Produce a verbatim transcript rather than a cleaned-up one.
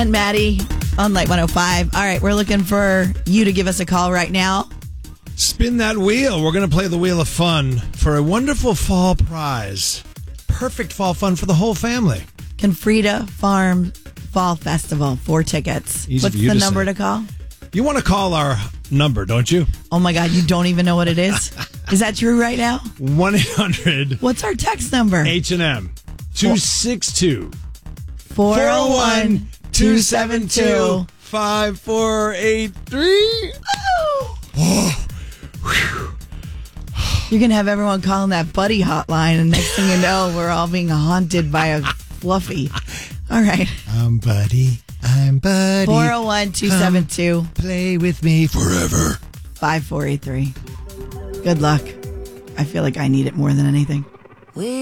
and Maddie on Light one oh five. All right, we're looking for you to give us a call right now. Spin that wheel. We're going to play the Wheel of Fun for a wonderful fall prize. Perfect fall fun for the whole family. Confrida Farm Fall Festival, four tickets. Easy What's for you the to number say. to call? You want to call our number, don't you? Oh my God, you don't even know what it is? Is that true right now? one eight hundred What's our text number? H and M two six two four oh one, two seven two five four eight three. Oh. You're going to have everyone calling that buddy hotline, and next thing you know, we're all being haunted by a fluffy. All right. I'm Buddy. I'm Buddy. four oh one, two seven two Play with me forever. five four eight three. Good luck. I feel like I need it more than anything.